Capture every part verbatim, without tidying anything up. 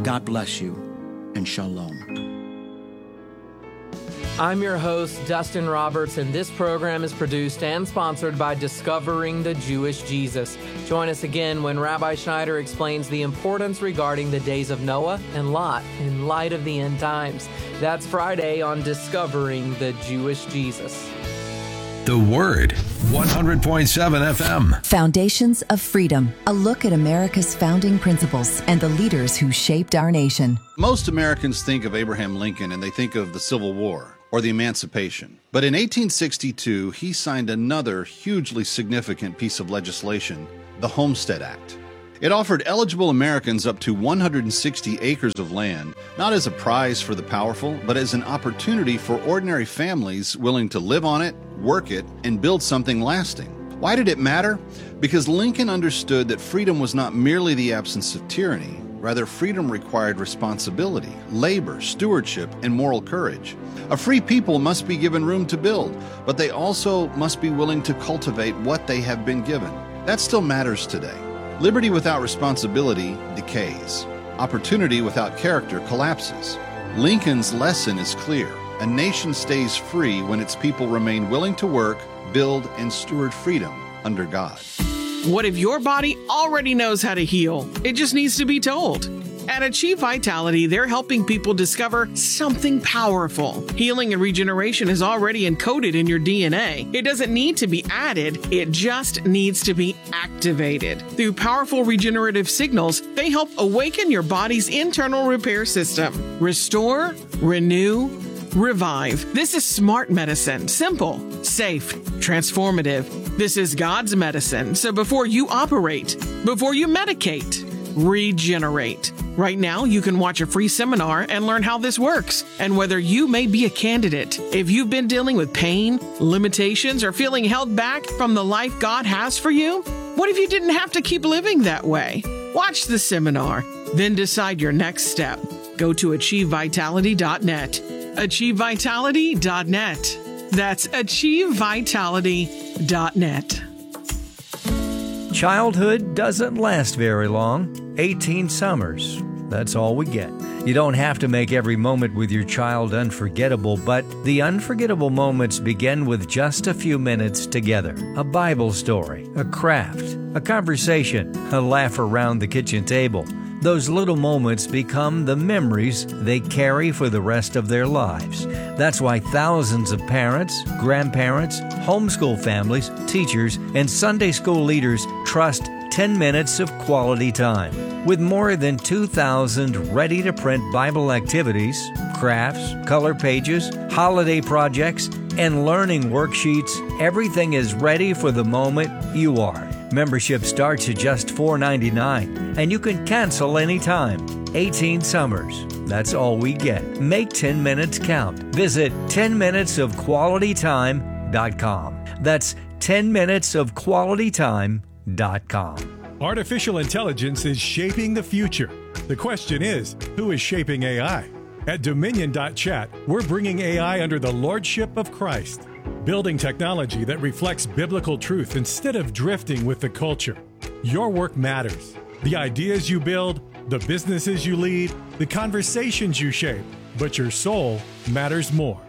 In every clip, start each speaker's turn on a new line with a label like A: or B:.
A: God bless you, and shalom.
B: I'm your host, Dustin Roberts, and this program is produced and sponsored by Discovering the Jewish Jesus. Join us again when Rabbi Schneider explains the importance regarding the days of Noah and Lot in light of the end times. That's Friday on Discovering the Jewish Jesus.
C: The Word, one hundred point seven F M.
D: Foundations of Freedom, a look at America's founding principles and the leaders who shaped our nation.
E: Most Americans think of Abraham Lincoln and they think of the Civil War or the Emancipation. But in eighteen sixty-two, he signed another hugely significant piece of legislation, the Homestead Act. It offered eligible Americans up to one hundred sixty acres of land, not as a prize for the powerful, but as an opportunity for ordinary families willing to live on it, work it, and build something lasting. Why did it matter? Because Lincoln understood that freedom was not merely the absence of tyranny. Rather, freedom required responsibility, labor, stewardship, and moral courage. A free people must be given room to build, but they also must be willing to cultivate what they have been given. That still matters today. Liberty without responsibility decays. Opportunity without character collapses. Lincoln's lesson is clear. A nation stays free when its people remain willing to work, build, and steward freedom under God.
F: What if your body already knows how to heal? It just needs to be told. At Achieve Vitality, they're helping people discover something powerful. Healing and regeneration is already encoded in your D N A. It doesn't need to be added, it just needs to be activated. Through powerful regenerative signals, they help awaken your body's internal repair system. Restore, renew, revive. This is smart medicine. Simple, safe, transformative. This is God's medicine. So before you operate, before you medicate, regenerate. Right now, you can watch a free seminar and learn how this works and whether you may be a candidate. If you've been dealing with pain, limitations, or feeling held back from the life God has for you, what if you didn't have to keep living that way? Watch the seminar, then decide your next step. Go to achieve vitality dot net. achieve vitality dot net. That's achieve vitality dot net.
G: Childhood doesn't last very long. eighteen summers. That's all we get. You don't have to make every moment with your child unforgettable, but the unforgettable moments begin with just a few minutes together. A Bible story, a craft, a conversation, a laugh around the kitchen table. Those little moments become the memories they carry for the rest of their lives. That's why thousands of parents, grandparents, homeschool families, teachers, and Sunday school leaders trust ten minutes of quality time. With more than two thousand ready-to-print Bible activities, crafts, color pages, holiday projects, and learning worksheets, everything is ready for the moment you are. Membership starts at just four dollars and ninety-nine cents, and you can cancel anytime. eighteen summers. That's all we get. Make ten minutes count. Visit ten minutes of quality time dot com. That's ten minutes of quality time dot com.
H: Artificial intelligence is shaping the future. The question is, who is shaping A I? At Dominion dot chat, we're bringing A I under the lordship of Christ. Building technology that reflects biblical truth instead of drifting with the culture. Your work matters. The ideas you build, the businesses you lead, the conversations you shape, but your soul matters more.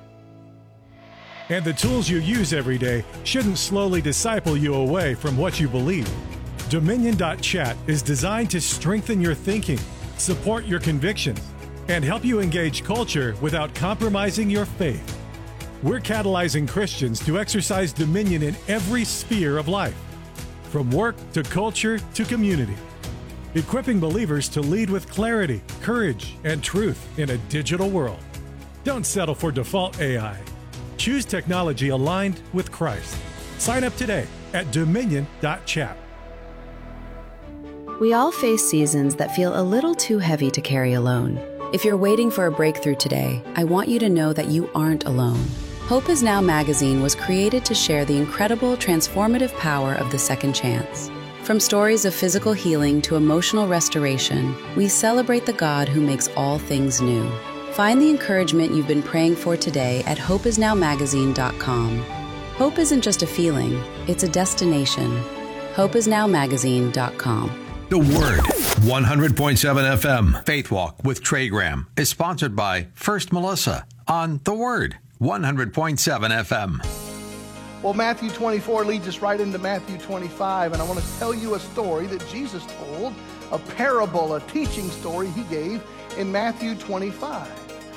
H: And the tools you use every day shouldn't slowly disciple you away from what you believe. Dominion dot chat is designed to strengthen your thinking, support your convictions, and help you engage culture without compromising your faith. We're catalyzing Christians to exercise dominion in every sphere of life, from work to culture to community, equipping believers to lead with clarity, courage, and truth in a digital world. Don't settle for default A I. Choose technology aligned with Christ. Sign up today at Dominion dot chat.
I: We all face seasons that feel a little too heavy to carry alone. If you're waiting for a breakthrough today, I want you to know that you aren't alone. Hope Is Now magazine was created to share the incredible transformative power of the second chance. From stories of physical healing to emotional restoration, we celebrate the God who makes all things new. Find the encouragement you've been praying for today at hope is now magazine dot com. Hope isn't just a feeling, it's a destination. hope is now magazine dot com.
C: The Word, one hundred point seven F M.
J: Faith Walk with Trey Graham is sponsored by First Melissa on The Word, one hundred point seven F M.
K: Well, Matthew twenty-four leads us right into Matthew twenty-five, and I want to tell you a story that Jesus told, a parable, a teaching story he gave in Matthew twenty-five.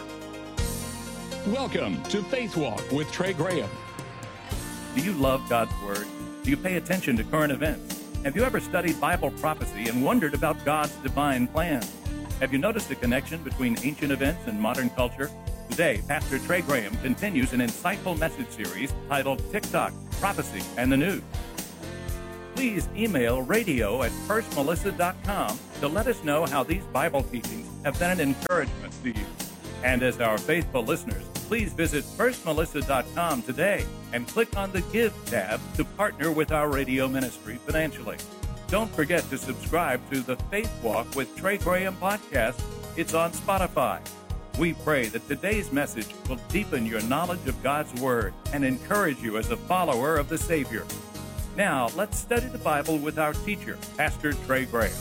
L: Welcome to Faith Walk with Trey Graham.
M: Do you love God's Word? Do you pay attention to current events? Have you ever studied Bible prophecy and wondered about God's divine plan? Have you noticed a connection between ancient events and modern culture? Today, Pastor Trey Graham continues an insightful message series titled TikTok, Prophecy, and the News. Please email radio at first melissa dot com to let us know how these Bible teachings have been an encouragement to you. And as our faithful listeners, please visit first melissa dot com today and click on the Give tab to partner with our radio ministry financially. Don't forget to subscribe to the Faith Walk with Trey Graham podcast. It's on Spotify. We pray that today's message will deepen your knowledge of God's Word and encourage you as a follower of the Savior. Now, let's study the Bible with our teacher, Pastor Trey Graham.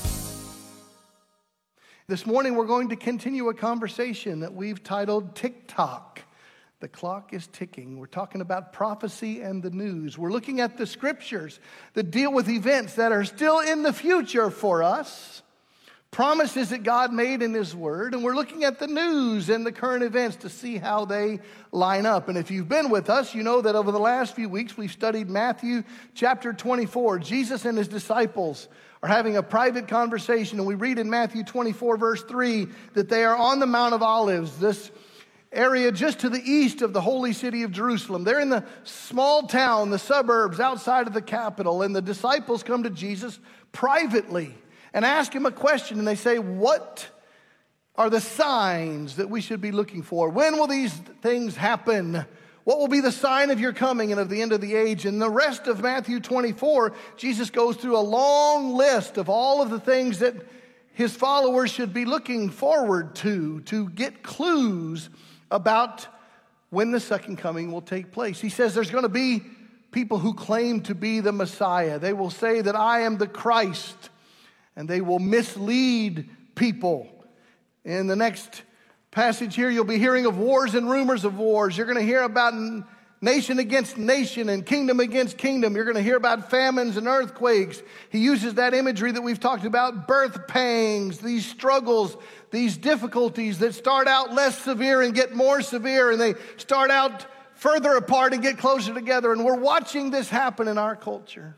K: This morning, we're going to continue a conversation that we've titled TikTok. The clock is ticking. We're talking about prophecy and the news. We're looking at the scriptures that deal with events that are still in the future for us, promises that God made in His Word, and we're looking at the news and the current events to see how they line up. And if you've been with us, you know that over the last few weeks, we've studied Matthew chapter twenty-four. Jesus and His disciples are having a private conversation, and we read in Matthew twenty-four, verse three, that they are on the Mount of Olives, this area just to the east of the holy city of Jerusalem. They're in the small town, the suburbs outside of the capital, and the disciples come to Jesus privately and ask Him a question, and they say, what are the signs that we should be looking for? When will these things happen? What will be the sign of your coming and of the end of the age? And the rest of Matthew twenty-four, Jesus goes through a long list of all of the things that His followers should be looking forward to, to get clues about when the second coming will take place. He says there's going to be people who claim to be the Messiah. They will say that I am the Christ, and they will mislead people. In the next passage here, you'll be hearing of wars and rumors of wars. You're going to hear about nation against nation and kingdom against kingdom. You're going to hear about famines and earthquakes. He uses that imagery that we've talked about, birth pangs, these struggles, these difficulties that start out less severe and get more severe, and they start out further apart and get closer together. And we're watching this happen in our culture.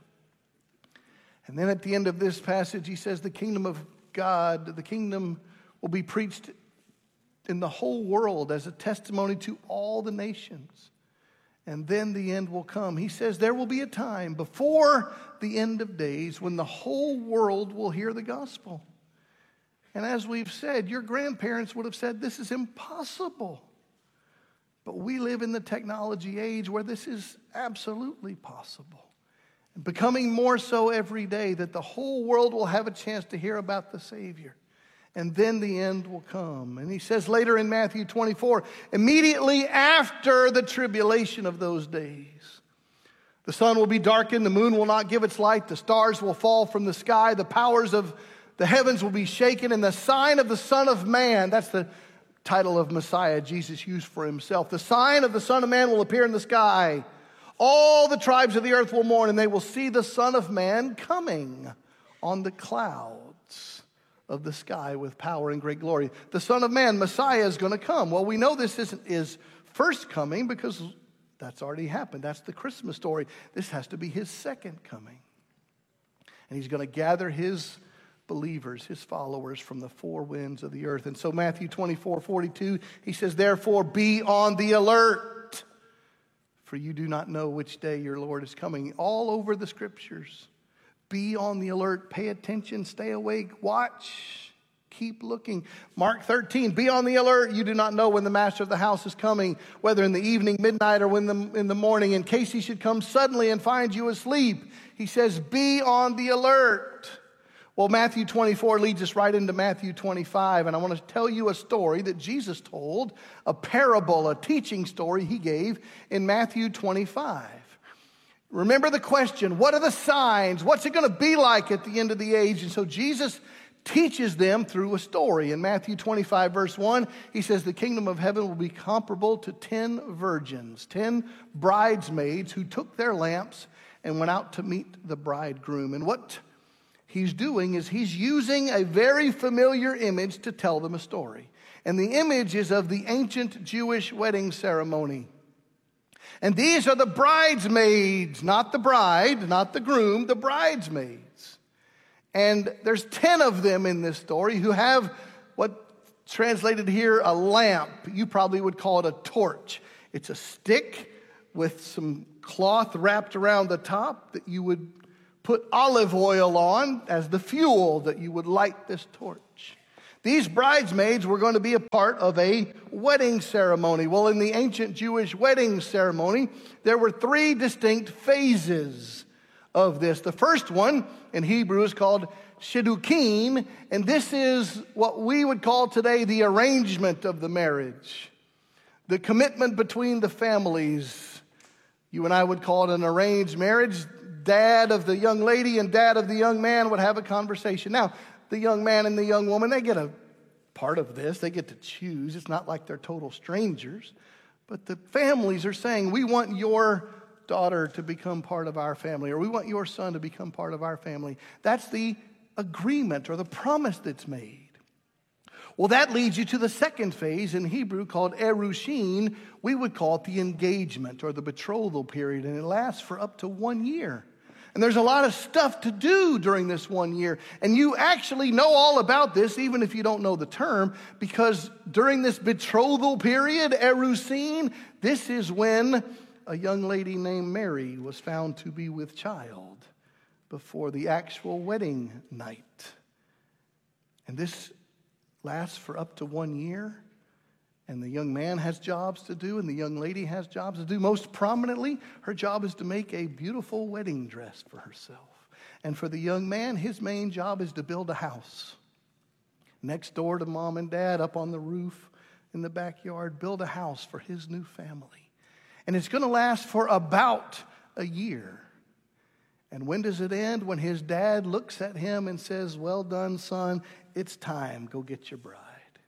K: And then at the end of this passage, he says the kingdom of God, the kingdom will be preached in the whole world as a testimony to all the nations. And then the end will come. He says there will be a time before the end of days when the whole world will hear the gospel. And as we've said, your grandparents would have said this is impossible. But we live in the technology age where this is absolutely possible. And becoming more so every day, that the whole world will have a chance to hear about the Savior. And then the end will come. And he says later in Matthew twenty-four, immediately after the tribulation of those days, the sun will be darkened, the moon will not give its light, the stars will fall from the sky, the powers of the heavens will be shaken, and the sign of the Son of Man, that's the title of Messiah Jesus used for himself, the sign of the Son of Man will appear in the sky. All the tribes of the earth will mourn, and they will see the Son of Man coming on the clouds of the sky with power and great glory. The Son of Man, Messiah, is going to come. Well, we know this isn't his first coming because that's already happened. That's the Christmas story. This has to be his second coming. And he's going to gather his believers, his followers from the four winds of the earth. And so Matthew twenty-four forty-two, he says, therefore be on the alert, for you do not know which day your Lord is coming. All over the scriptures. Be on the alert, pay attention, stay awake, watch, keep looking. Mark thirteen, be on the alert. You do not know when the master of the house is coming, whether in the evening, midnight, or when the, in the morning, in case he should come suddenly and find you asleep. He says, be on the alert. Well, Matthew twenty-four leads us right into Matthew twenty-five, and I want to tell you a story that Jesus told, a parable, a teaching story he gave in Matthew twenty-five. Remember the question, what are the signs? What's it going to be like at the end of the age? And so Jesus teaches them through a story. In Matthew twenty-five, verse one, he says, the kingdom of heaven will be comparable to ten virgins, ten bridesmaids who took their lamps and went out to meet the bridegroom. And what he's doing is he's using a very familiar image to tell them a story. And the image is of the ancient Jewish wedding ceremony. And these are the bridesmaids, not the bride, not the groom, the bridesmaids. And there's ten of them in this story who have what's translated here a lamp. You probably would call it a torch. It's a stick with some cloth wrapped around the top that you would put olive oil on as the fuel that you would light this torch. These bridesmaids were going to be a part of a wedding ceremony. Well, in the ancient Jewish wedding ceremony, there were three distinct phases of this. The first one in Hebrew is called shidduchin, and this is what we would call today the arrangement of the marriage, the commitment between the families. You and I would call it an arranged marriage. Dad of the young lady and dad of the young man would have a conversation. Now, the young man and the young woman, they get a part of this. They get to choose. It's not like they're total strangers. But the families are saying, we want your daughter to become part of our family, or we want your son to become part of our family. That's the agreement or the promise that's made. Well, that leads you to the second phase in Hebrew called erushin. We would call it the engagement or the betrothal period, and it lasts for up to one year. And there's a lot of stuff to do during this one year. And you actually know all about this, even if you don't know the term, because during this betrothal period, erushin, this is when a young lady named Mary was found to be with child before the actual wedding night. And this lasts for up to one year. And the young man has jobs to do, and the young lady has jobs to do. Most prominently, her job is to make a beautiful wedding dress for herself. And for the young man, his main job is to build a house. Next door to mom and dad, up on the roof in the backyard, build a house for his new family. And it's going to last for about a year. And when does it end? When his dad looks at him and says, well done, son, it's time, go get your bride.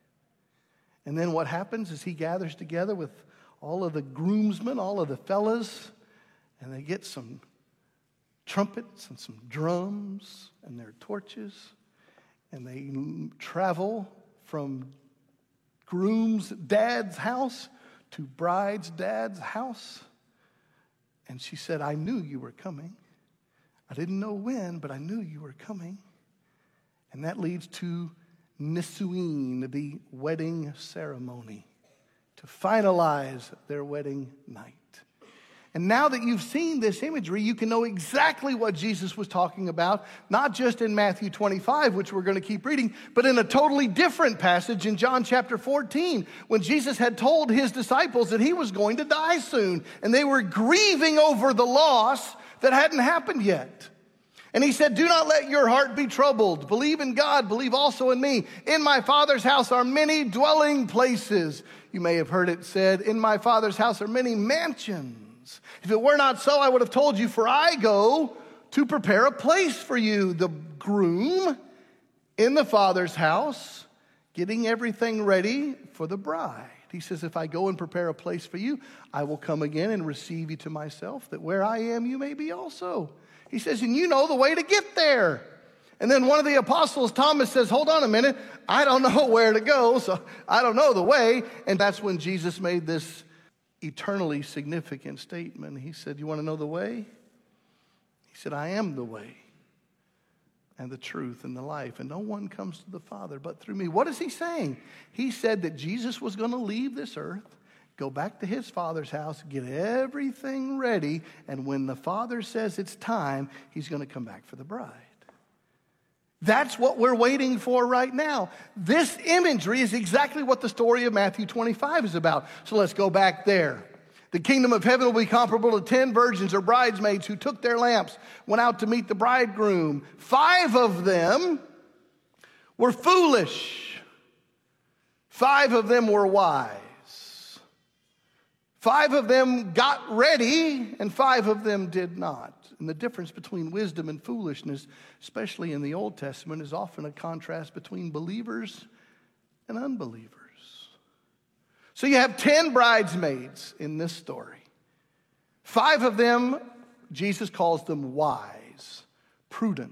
K: And then what happens is he gathers together with all of the groomsmen, all of the fellas, and they get some trumpets and some drums and their torches, and they travel from groom's dad's house to bride's dad's house. And she said, I knew you were coming. I didn't know when, but I knew you were coming. And that leads to Nisuin, the wedding ceremony, to finalize their wedding night. And now that you've seen this imagery, you can know exactly what Jesus was talking about, not just in Matthew twenty-five, which we're going to keep reading, but in a totally different passage in John chapter fourteen, when Jesus had told his disciples that he was going to die soon, and they were grieving over the loss that hadn't happened yet. And he said, do not let your heart be troubled. Believe in God, believe also in me. In my Father's house are many dwelling places. You may have heard it said, in my Father's house are many mansions. If it were not so, I would have told you, for I go to prepare a place for you. The groom in the Father's house, getting everything ready for the bride. He says, if I go and prepare a place for you, I will come again and receive you to myself, that where I am, you may be also. He says, and you know the way to get there. And then one of the apostles, Thomas, says, hold on a minute. I don't know where to go, so I don't know the way. And that's when Jesus made this eternally significant statement. He said, you want to know the way? He said, I am the way and the truth and the life, and no one comes to the Father but through me. What is he saying? He said that Jesus was going to leave this earth, go back to his Father's house, get everything ready, and when the Father says it's time, he's going to come back for the bride. That's what we're waiting for right now. This imagery is exactly what the story of Matthew twenty-five is about. So let's go back there. The kingdom of heaven will be comparable to ten virgins or bridesmaids who took their lamps, went out to meet the bridegroom. Five of them were foolish. Five of them were wise. Five of them got ready, and five of them did not. And the difference between wisdom and foolishness, especially in the Old Testament, is often a contrast between believers and unbelievers. So you have ten bridesmaids in this story. Five of them, Jesus calls them wise, prudent.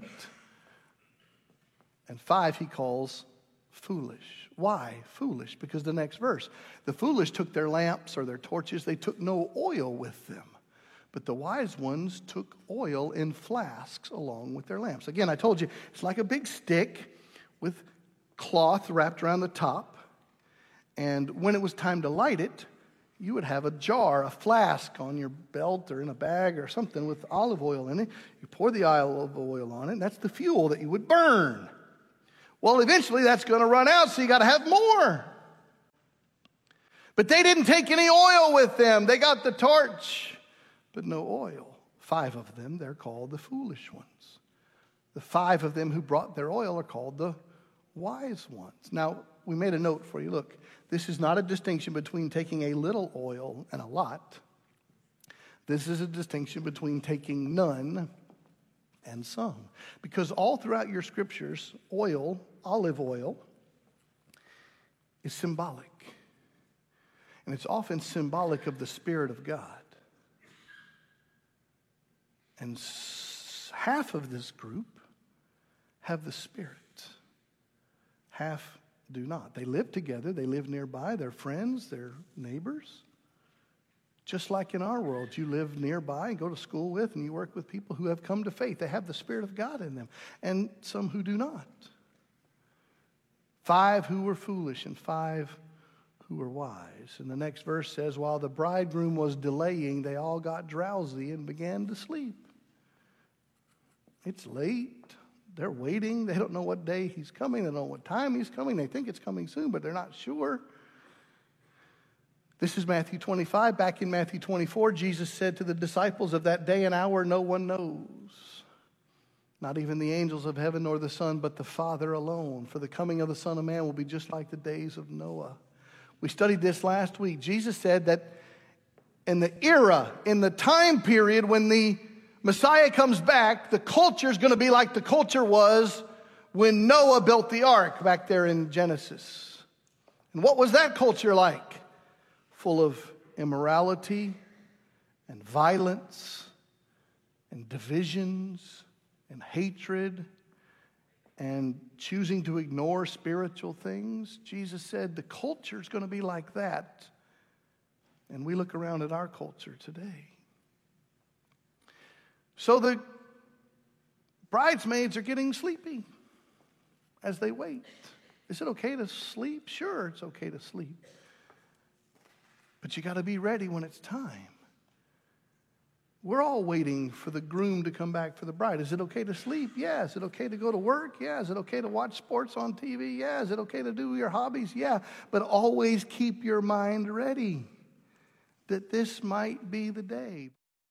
K: And five he calls foolish. Why foolish? Because the next verse, the foolish took their lamps or their torches. They took no oil with them. But the wise ones took oil in flasks along with their lamps. Again, I told you, it's like a big stick with cloth wrapped around the top. And when it was time to light it, you would have a jar, a flask on your belt or in a bag or something with olive oil in it. You pour the olive oil on it, and that's the fuel that you would burn. Well, eventually that's going to run out, so you got to have more. But they didn't take any oil with them. They got the torch, but no oil. Five of them, they're called the foolish ones. The five of them who brought their oil are called the wise ones. Now, we made a note for you. Look, this is not a distinction between taking a little oil and a lot. This is a distinction between taking none and some. Because all throughout your scriptures, oil, olive oil, is symbolic. And it's often symbolic of the Spirit of God. And half of this group have the Spirit. Half do not. They live together. They live nearby. They're friends. They're neighbors. Just like in our world, you live nearby and go to school with, and you work with people who have come to faith. They have the Spirit of God in them, and some who do not. Five who were foolish and five who were wise. And the next verse says, while the bridegroom was delaying, they all got drowsy and began to sleep. It's late. They're waiting. They don't know what day he's coming. They don't know what time he's coming. They think it's coming soon, but they're not sure. This is Matthew twenty-five. Back in Matthew twenty-four, Jesus said to the disciples, of that day and hour no one knows, not even the angels of heaven nor the Son, but the Father alone. For the coming of the Son of Man will be just like the days of Noah. We studied this last week. Jesus said that in the era, in the time period when the Messiah comes back, the culture is going to be like the culture was when Noah built the ark back there in Genesis. And what was that culture like? Full of immorality and violence and divisions and hatred and choosing to ignore spiritual things. Jesus said the culture is going to be like that. And we look around at our culture today. So the bridesmaids are getting sleepy as they wait. Is it okay to sleep? Sure, it's okay to sleep. But you got to be ready when it's time. We're all waiting for the groom to come back for the bride. Is it okay to sleep? Yeah. Is it okay to go to work? Yeah. Is it okay to watch sports on T V? Yeah. Is it okay to do your hobbies? Yeah. But always keep your mind ready that this might be the day.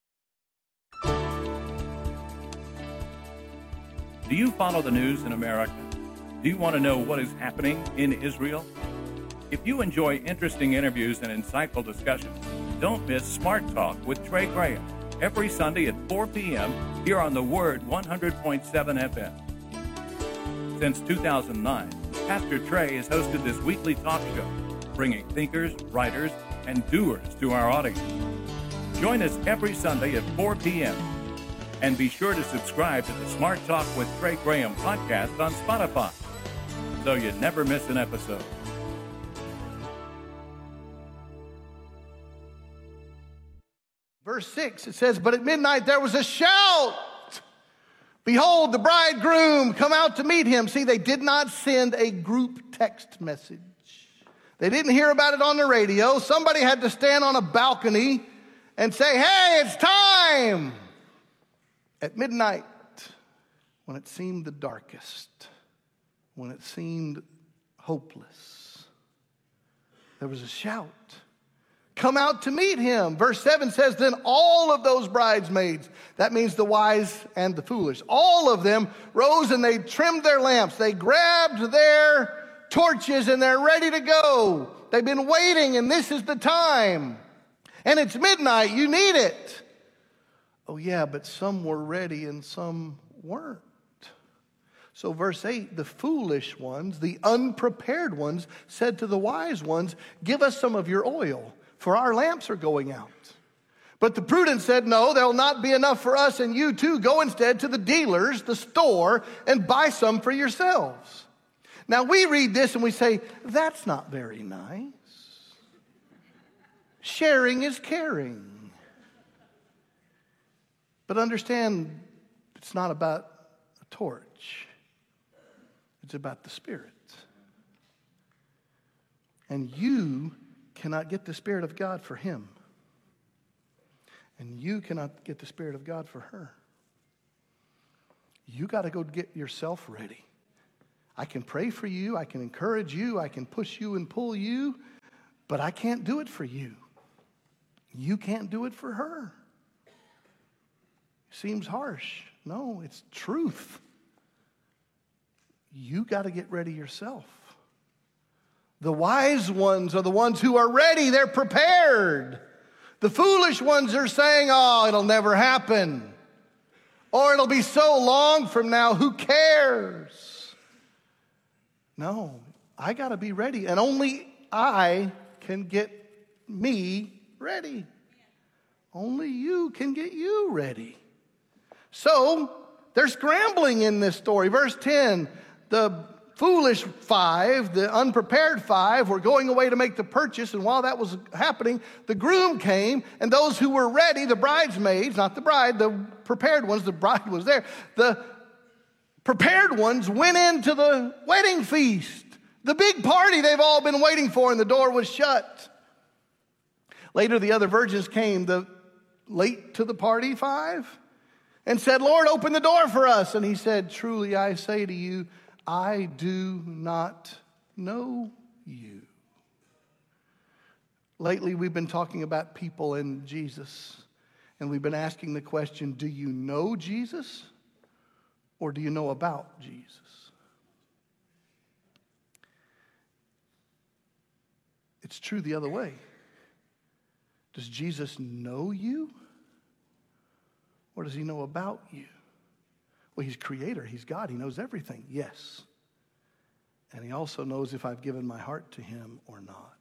M: Do you follow the news in America? Do you want to know what is happening in Israel? If you enjoy interesting interviews and insightful discussions, don't miss Smart Talk with Trey Graham every Sunday at four p.m. here on The Word one hundred point seven F M. Since two thousand nine, Pastor Trey has hosted this weekly talk show, bringing thinkers, writers, and doers to our audience. Join us every Sunday at four p.m. And be sure to subscribe to the Smart Talk with Trey Graham podcast on Spotify, so you never miss an episode.
K: Verse six, it says, but at midnight there was a shout. Behold, the bridegroom, come out to meet him. See, they did not send a group text message. They didn't hear about it on the radio. Somebody had to stand on a balcony and say, hey, it's time. At midnight, when it seemed the darkest, when it seemed hopeless, there was a shout. Come out to meet him. Verse seven says, then all of those bridesmaids, that means the wise and the foolish, all of them rose and they trimmed their lamps. They grabbed their torches and they're ready to go. They've been waiting and this is the time. And it's midnight. You need it. Oh, yeah, but some were ready and some weren't. So verse eight, the foolish ones, the unprepared ones, said to the wise ones, give us some of your oil, for our lamps are going out. But the prudent said, no, there'll not be enough for us and you too. Go instead to the dealers, the store, and buy some for yourselves. Now we read this and we say, that's not very nice. Sharing is caring. But understand, it's not about a torch. It's about the Spirit. And you cannot get the Spirit of God for him. And you cannot get the Spirit of God for her. You got to go get yourself ready. I can pray for you. I can encourage you. I can push you and pull you. But I can't do it for you. You can't do it for her. Seems harsh. No, it's truth. You got to get ready yourself. The wise ones are the ones who are ready. They're prepared. The foolish ones are saying, oh, it'll never happen. Or it'll be so long from now, who cares? No, I got to be ready. And only I can get me ready. Only you can get you ready. So, they're scrambling in this story. Verse ten, the foolish five, the unprepared five, were going away to make the purchase. And while that was happening, the groom came, and those who were ready, the bridesmaids, not the bride, the prepared ones, the bride was there. The prepared ones went into the wedding feast, the big party they've all been waiting for, and the door was shut. Later, the other virgins came, the late to the party five, and said, Lord, open the door for us. And he said, truly I say to you, I do not know you. Lately, we've been talking about people and Jesus. And we've been asking the question, do you know Jesus? Or do you know about Jesus? It's true the other way. Does Jesus know you? Or does he know about you? Well, he's creator. He's God. He knows everything. Yes. And he also knows if I've given my heart to him or not.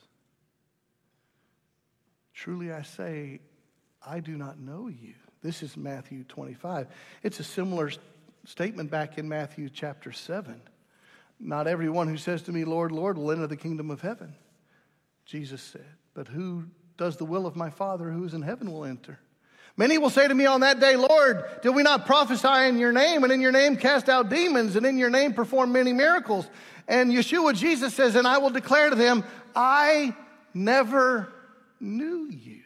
K: Truly I say, I do not know you. This is Matthew twenty-five. It's a similar statement back in Matthew chapter seven. Not everyone who says to me, Lord, Lord, will enter the kingdom of heaven. Jesus said, but who does the will of my Father who is in heaven will enter. Many will say to me on that day, Lord, did we not prophesy in your name, and in your name cast out demons, and in your name perform many miracles? And Yeshua, Jesus says, and I will declare to them, I never knew you.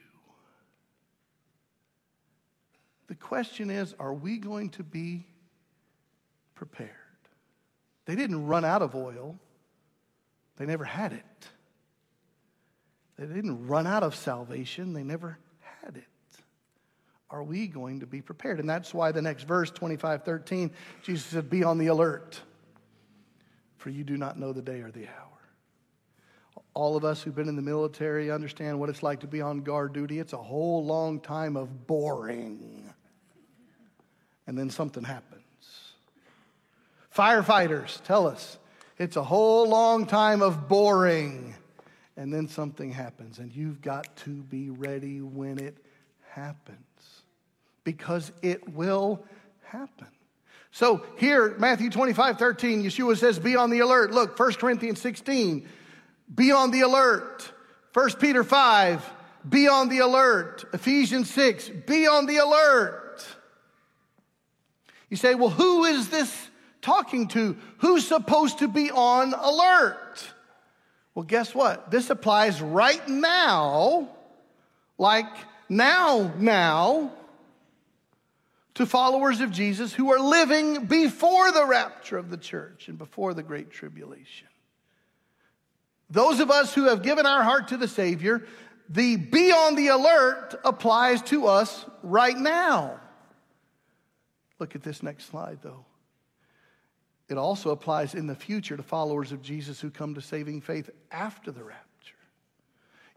K: The question is, are we going to be prepared? They didn't run out of oil. They never had it. They didn't run out of salvation. They never had it. Are we going to be prepared? And that's why the next verse, twenty-five thirteen, Jesus said, be on the alert, for you do not know the day or the hour. All of us who've been in the military understand what it's like to be on guard duty. It's a whole long time of boring. And then something happens. Firefighters tell us it's a whole long time of boring. And then something happens. And you've got to be ready when it happens. Because it will happen. So here, Matthew twenty-five thirteen, Yeshua says, be on the alert. Look, First Corinthians sixteen, be on the alert. First Peter five, be on the alert. Ephesians six, be on the alert. You say, well, who is this talking to? Who's supposed to be on alert? Well, guess what? This applies right now, like now, now, to followers of Jesus who are living before the rapture of the church and before the great tribulation. Those of us who have given our heart to the Savior, the be on the alert applies to us right now. Look at this next slide, though. It also applies in the future to followers of Jesus who come to saving faith after the rapture.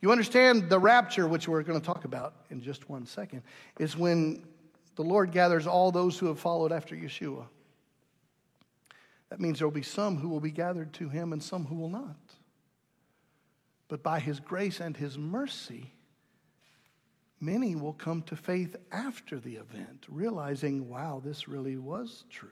K: You understand the rapture, which we're going to talk about in just one second, is when the Lord gathers all those who have followed after Yeshua. That means there will be some who will be gathered to him and some who will not. But by his grace and his mercy, many will come to faith after the event, realizing, wow, this really was true.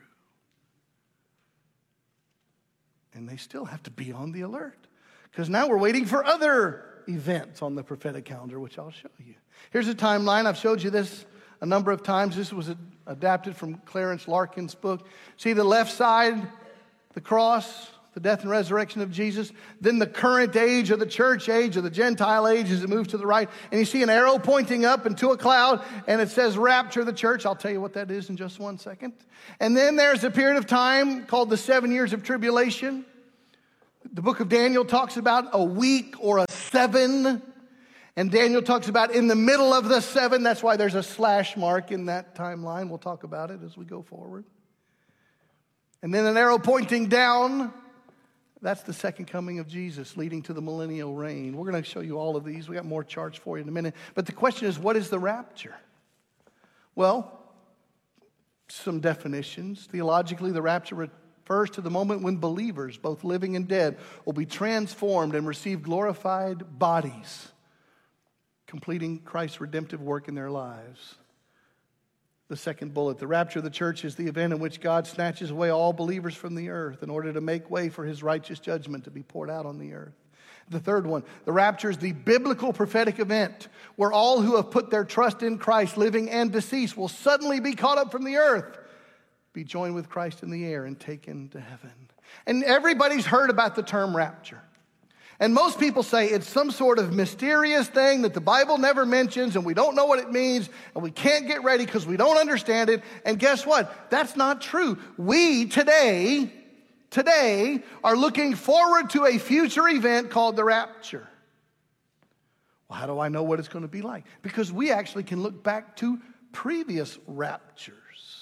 K: And they still have to be on the alert, because now we're waiting for other events on the prophetic calendar, which I'll show you. Here's a timeline. I've showed you this a number of times. This was adapted from Clarence Larkin's book. See the left side, the cross, the death and resurrection of Jesus. Then the current age, or the church age, or the Gentile age, as it moves to the right. And you see an arrow pointing up into a cloud, and it says rapture of the church. I'll tell you what that is in just one second. And then there's a period of time called the seven years of tribulation. The book of Daniel talks about a week or a seven. And Daniel talks about in the middle of the seven. That's why there's a slash mark in that timeline. We'll talk about it as we go forward. And then an arrow pointing down. That's the second coming of Jesus, leading to the millennial reign. We're going to show you all of these. We got more charts for you in a minute. But the question is, what is the rapture? Well, some definitions. Theologically, the rapture refers to the moment when believers, both living and dead, will be transformed and receive glorified bodies, completing Christ's redemptive work in their lives. The second bullet, the rapture of the church is the event in which God snatches away all believers from the earth in order to make way for his righteous judgment to be poured out on the earth. The third one, the rapture is the biblical prophetic event where all who have put their trust in Christ, living and deceased, will suddenly be caught up from the earth, be joined with Christ in the air, and taken to heaven. And everybody's heard about the term rapture. And most people say it's some sort of mysterious thing that the Bible never mentions, and we don't know what it means, and we can't get ready because we don't understand it. And guess what? That's not true. We today, today are looking forward to a future event called the rapture. Well, how do I know what it's going to be like? Because we actually can look back to previous raptures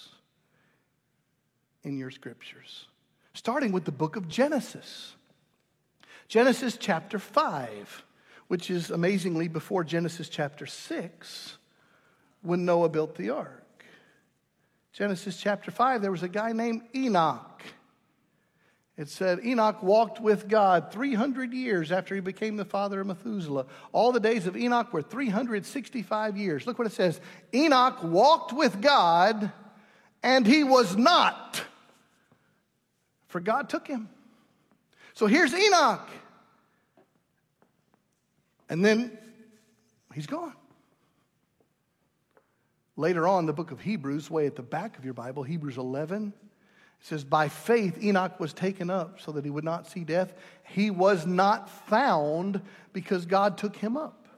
K: in your scriptures, starting with the book of Genesis. Genesis chapter five, which is amazingly before Genesis chapter six, when Noah built the ark. Genesis chapter five, there was a guy named Enoch. It said Enoch walked with God three hundred years after he became the father of Methuselah. All the days of Enoch were three hundred sixty-five years. Look what it says. Enoch walked with God, and he was not, for God took him. So here's Enoch. And then he's gone. Later on, the book of Hebrews, way at the back of your Bible, Hebrews eleven, it says, by faith Enoch was taken up so that he would not see death. He was not found because God took him up.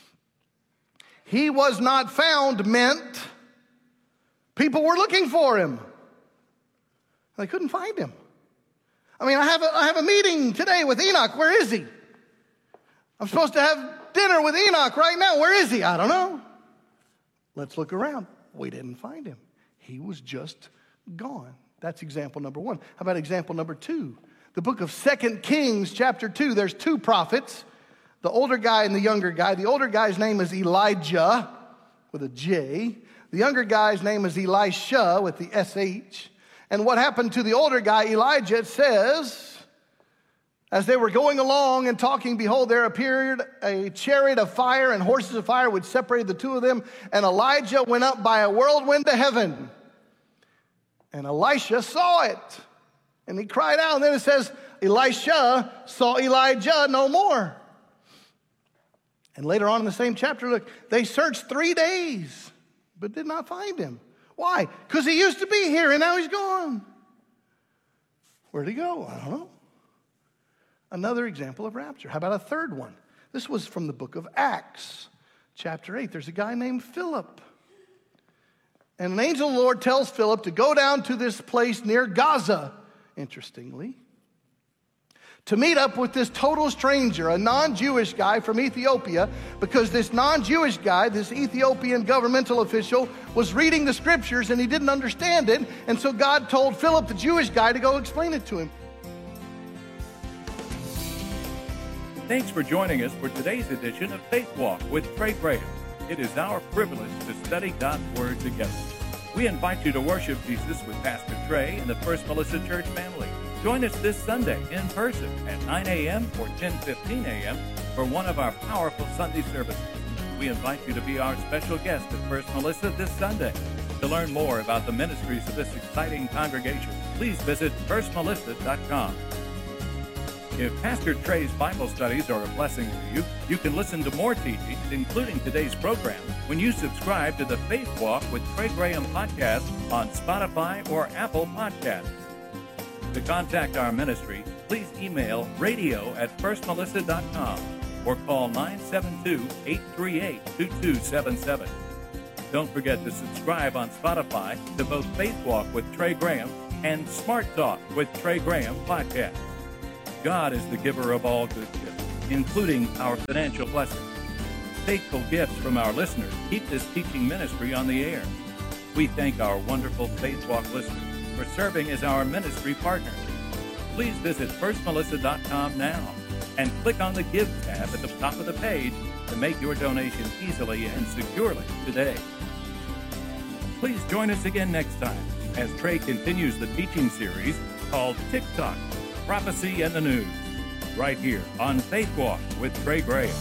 K: He was not found meant people were looking for him. They couldn't find him. I mean, I have a, I have a meeting today with Enoch. Where is he? I'm supposed to have dinner with Enoch right now. Where is he? I don't know. Let's look around. We didn't find him. He was just gone. That's example number one. How about example number two? The book of Second Kings, chapter two. There's two prophets, the older guy and the younger guy. The older guy's name is Elijah with a J. The younger guy's name is Elisha with the S H. And what happened to the older guy, Elijah, it says, as they were going along and talking, behold, there appeared a chariot of fire and horses of fire which separated the two of them. And Elijah went up by a whirlwind to heaven. And Elisha saw it. And he cried out. And then it says, Elisha saw Elijah no more. And later on in the same chapter, look, they searched three days, but did not find him. Why? Because he used to be here and now he's gone. Where'd he go? I don't know. Another example of rapture. How about a third one? This was from the book of Acts, chapter eight. There's a guy named Philip. And an angel of the Lord tells Philip to go down to this place near Gaza, interestingly, to meet up with this total stranger, a non-Jewish guy from Ethiopia, because this non-Jewish guy, this Ethiopian governmental official, was reading the scriptures and he didn't understand it. And so God told Philip, the Jewish guy, to go explain it to him.
M: Thanks for joining us for today's edition of Faith Walk with Trey Graham. It is our privilege to study God's Word together. We invite you to worship Jesus with Pastor Trey and the First Melissa Church family. Join us this Sunday in person at nine a.m. or ten fifteen a.m. for one of our powerful Sunday services. We invite you to be our special guest at First Melissa this Sunday. To learn more about the ministries of this exciting congregation, please visit first melissa dot com. If Pastor Trey's Bible studies are a blessing to you, you can listen to more teachings, including today's program, when you subscribe to the Faith Walk with Trey Graham podcast on Spotify or Apple Podcasts. To contact our ministry, please email radio at first melissa dot com or call nine seven two, eight three eight, two two seven seven. Don't forget to subscribe on Spotify to both Faith Walk with Trey Graham and Smart Talk with Trey Graham podcast. God is the giver of all good gifts, including our financial blessings. Faithful gifts from our listeners keep this teaching ministry on the air. We thank our wonderful Faith Walk listeners for serving as our ministry partners. Please visit first melissa dot com now and click on the Give tab at the top of the page to make your donation easily and securely today. Please join us again next time as Trey continues the teaching series called TikTok, Prophecy and the News, right here on Faith Walk with Trey Graham.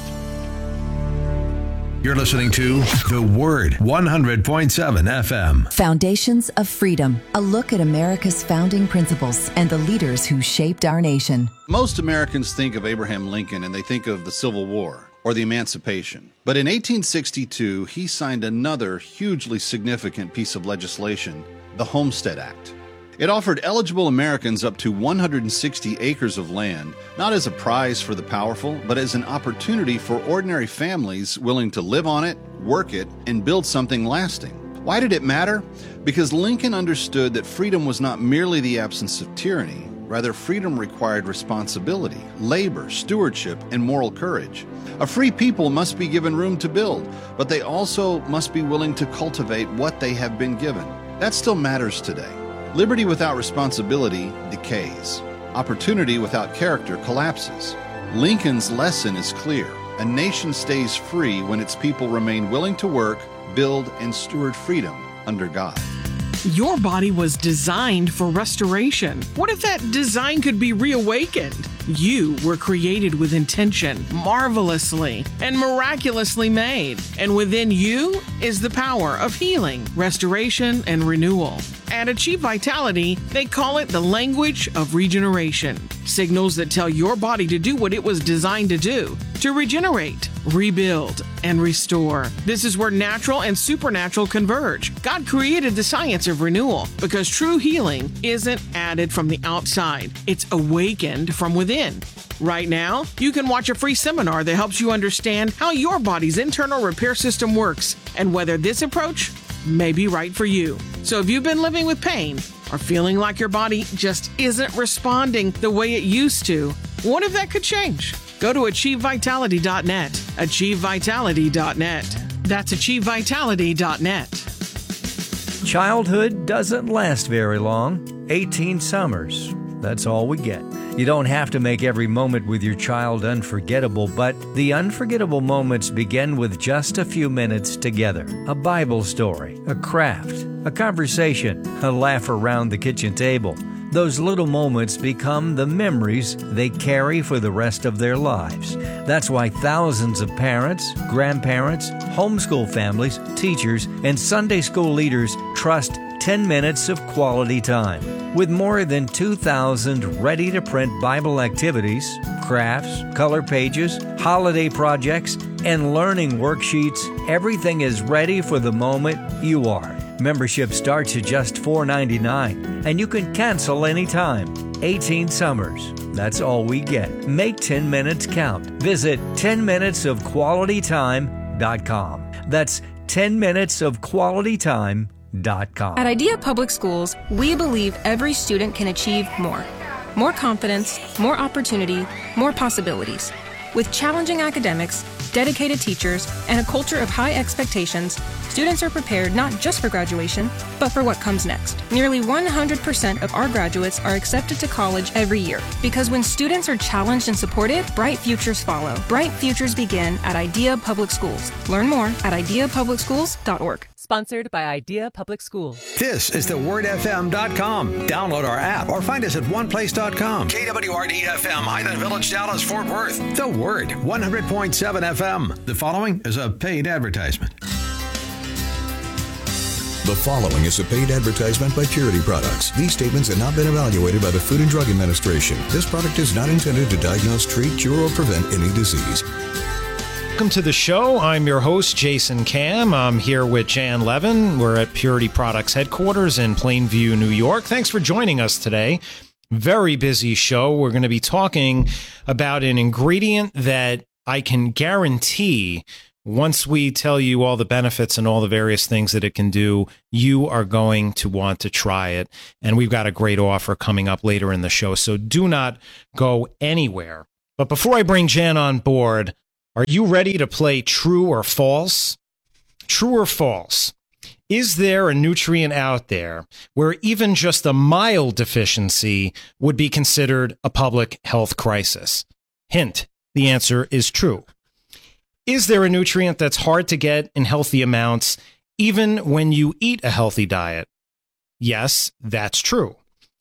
C: You're listening to The Word, one hundred point seven F M.
D: Foundations of Freedom, a look at America's founding principles and the leaders who shaped our nation.
E: Most Americans think of Abraham Lincoln and they think of the Civil War or the Emancipation. But in eighteen sixty-two, he signed another hugely significant piece of legislation, the Homestead Act. It offered eligible Americans up to one hundred sixty acres of land, not as a prize for the powerful, but as an opportunity for ordinary families willing to live on it, work it, and build something lasting. Why did it matter? Because Lincoln understood that freedom was not merely the absence of tyranny. Rather, freedom required responsibility, labor, stewardship, and moral courage. A free people must be given room to build, but they also must be willing to cultivate what they have been given. That still matters today. Liberty without responsibility decays. Opportunity without character collapses. Lincoln's lesson is clear. A nation stays free when its people remain willing to work, build, and steward freedom under God.
F: Your body was designed for restoration. What if that design could be reawakened? You were created with intention, marvelously and miraculously made. And within you is the power of healing, restoration, and renewal. At Achieve Vitality, they call it the language of regeneration. Signals that tell your body to do what it was designed to do, to regenerate, rebuild, and restore. This is where natural and supernatural converge. God created the science of renewal because true healing isn't added from the outside. It's awakened from within. Right now, you can watch a free seminar that helps you understand how your body's internal repair system works and whether this approach may be right for you. So if you've been living with pain or feeling like your body just isn't responding the way it used to, what if that could change? Go to achieve vitality dot net. achieve vitality dot net. That's achieve vitality dot net.
G: Childhood doesn't last very long. eighteen summers. That's all we get. You don't have to make every moment with your child unforgettable, but the unforgettable moments begin with just a few minutes together. A Bible story, a craft, a conversation, a laugh around the kitchen table. Those little moments become the memories they carry for the rest of their lives. That's why thousands of parents, grandparents, homeschool families, teachers, and Sunday school leaders trust ten minutes of quality time. With more than two thousand ready-to-print Bible activities, crafts, color pages, holiday projects, and learning worksheets, everything is ready for the moment you are. Membership starts at just four dollars and ninety-nine cents, and you can cancel anytime. eighteen summers. That's all we get. Make ten minutes count. Visit ten minutes of quality time dot com. That's ten minutes of quality time dot com.
N: At Idea Public Schools, we believe every student can achieve more. More confidence, more opportunity, more possibilities. With challenging academics, dedicated teachers, and a culture of high expectations, students are prepared not just for graduation, but for what comes next. Nearly one hundred percent of our graduates are accepted to college every year, because when students are challenged and supported, bright futures follow. Bright futures begin at IDEA Public Schools. Learn more at idea public schools dot org.
O: Sponsored by IDEA Public Schools.
J: This is the word f m dot com. Download our app or find us at one place dot com. K W R D F M, Highland Village, Dallas, Fort Worth. The Word, one hundred point seven F M. The following is a paid advertisement.
P: The following is a paid advertisement by Purity Products. These statements have not been evaluated by the Food and Drug Administration. This product is not intended to diagnose, treat, cure, or prevent any disease.
Q: Welcome to the show. I'm your host, Jason Cam. I'm here with Jan Levin. We're at Purity Products headquarters in Plainview, New York. Thanks for joining us today. Very busy show. We're going to be talking about an ingredient that I can guarantee once we tell you all the benefits and all the various things that it can do, you are going to want to try it. And we've got a great offer coming up later in the show, so do not go anywhere. But before I bring Jan on board, are you ready to play true or false? True or false? Is there a nutrient out there where even just a mild deficiency would be considered a public health crisis? Hint, the answer is true. Is there a nutrient that's hard to get in healthy amounts even when you eat a healthy diet? Yes, that's true.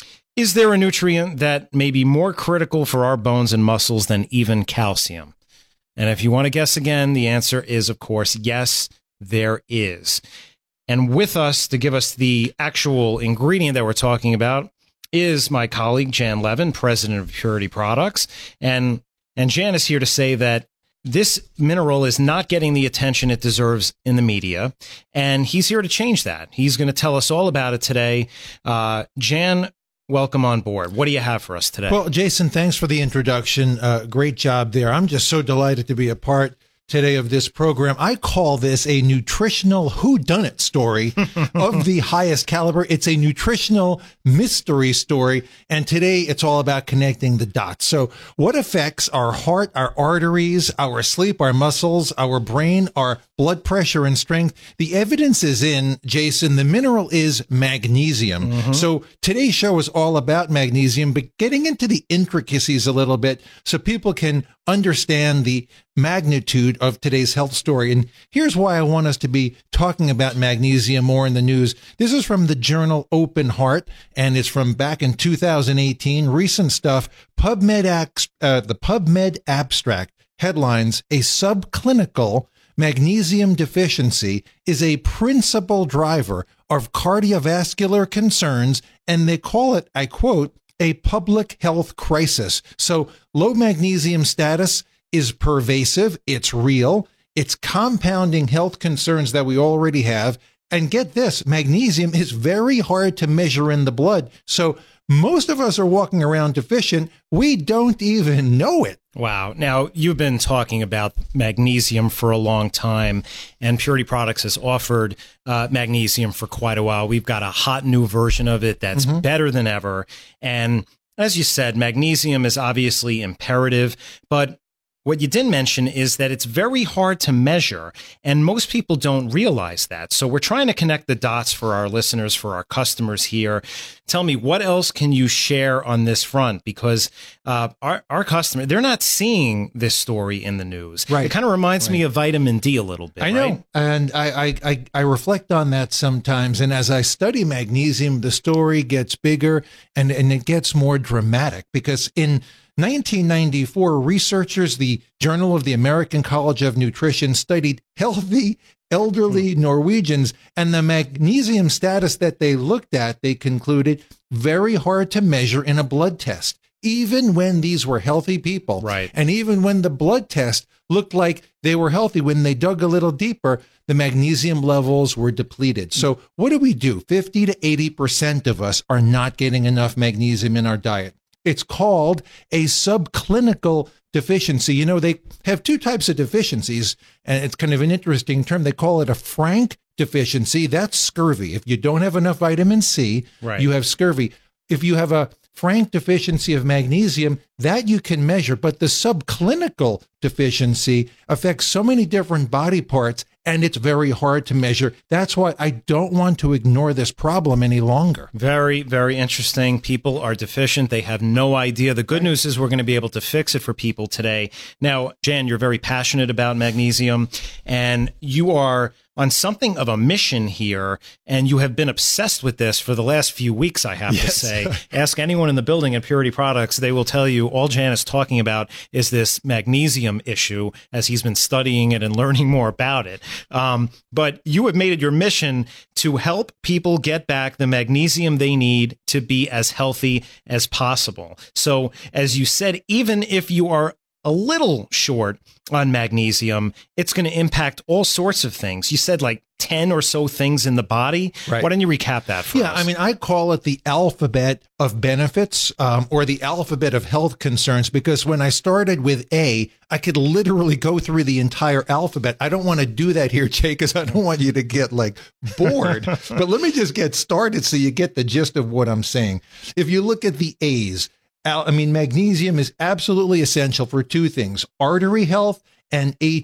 Q: Is there a nutrient that may be more critical for our bones and muscles than even calcium? And if you want to guess again, the answer is, of course, yes, there is. And with us to give us the actual ingredient that we're talking about is my colleague, Jan Levin, president of Purity Products. And, and Jan is here to say that this mineral is not getting the attention it deserves in the media, and he's here to change that. He's going to tell us all about it today. Uh, Jan, welcome on board. What do you have for us today?
R: Well, Jason, thanks for the introduction. Uh, great job there. I'm just so delighted to be a part today of this program. I call this a nutritional whodunit story of the highest caliber. It's a nutritional mystery story. And today it's all about connecting the dots. So what affects our heart, our arteries, our sleep, our muscles, our brain, our blood pressure and strength? The evidence is in, Jason. The mineral is magnesium. Mm-hmm. So today's show is all about magnesium, but getting into the intricacies a little bit so people can understand the magnitude of today's health story. And here's why I want us to be talking about magnesium more in the news. This is from the journal Open Heart, and it's from back in two thousand eighteen. Recent stuff. PubMed, uh, the PubMed abstract headlines, a subclinical magnesium deficiency is a principal driver of cardiovascular concerns, and they call it, I quote, a public health crisis. So low magnesium status is pervasive. It's real. It's compounding health concerns that we already have. And get this, magnesium is very hard to measure in the blood. So most of us are walking around deficient. We don't even know it.
Q: Wow. Now, you've been talking about magnesium for a long time, and Purity Products has offered uh, magnesium for quite a while. We've got a hot new version of it that's mm-hmm. better than ever. And as you said, magnesium is obviously imperative, but what you didn't mention is that it's very hard to measure, and most people don't realize that. So we're trying to connect the dots for our listeners, for our customers here. Tell me, what else can you share on this front? Because uh, our, our customer, they're not seeing this story in the news.
R: Right.
Q: It kind of reminds
R: right.
Q: me of vitamin D a little bit.
R: I know,
Q: right?
R: and I, I, I, I reflect on that sometimes. And as I study magnesium, the story gets bigger and, and it gets more dramatic, because in nineteen ninety-four, researchers, the Journal of the American College of Nutrition, studied healthy elderly Norwegians, and the magnesium status that they looked at, they concluded, very hard to measure in a blood test, even when these were healthy people.
Q: Right.
R: And even when the blood test looked like they were healthy, when they dug a little deeper, the magnesium levels were depleted. So what do we do? fifty to eighty percent of us are not getting enough magnesium in our diet. It's called a subclinical deficiency. You know, they have two types of deficiencies, and it's kind of an interesting term. They call it a frank deficiency. That's scurvy. If you don't have enough vitamin C,
Q: right.
R: you have scurvy. If you have a frank deficiency of magnesium, that you can measure, but the subclinical deficiency affects so many different body parts, and it's very hard to measure. That's why I don't want to ignore this problem any longer.
Q: Very, very interesting. People are deficient. They have no idea. The good news is we're going to be able to fix it for people today. Now, Jan, you're very passionate about magnesium, and you are on something of a mission here, and you have been obsessed with this for the last few weeks, I have yes. to say. Ask anyone in the building at Purity Products, they will tell you all Jan is talking about is this magnesium issue, as he's been studying it and learning more about it. Um, but you have made it your mission to help people get back the magnesium they need to be as healthy as possible. So, as you said, even if you are a little short on magnesium, it's going to impact all sorts of things. You said like ten or so things in the body. Right. Why don't you recap that for
R: yeah,
Q: us?
R: I mean, I call it the alphabet of benefits um, or the alphabet of health concerns, because when I started with A, I could literally go through the entire alphabet. I don't want to do that here, Jay, because I don't want you to get like bored. But let me just get started so you get the gist of what I'm saying. If you look at the A's, I mean, magnesium is absolutely essential for two things: artery health and A